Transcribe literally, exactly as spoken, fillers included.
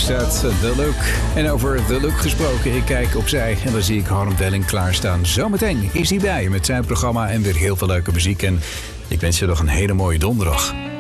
staat The Look. En over The Look gesproken, ik kijk opzij en dan zie ik Harm Welling klaarstaan. Zometeen is hij bij met zijn programma en weer heel veel leuke muziek. En ik wens je nog een hele mooie donderdag.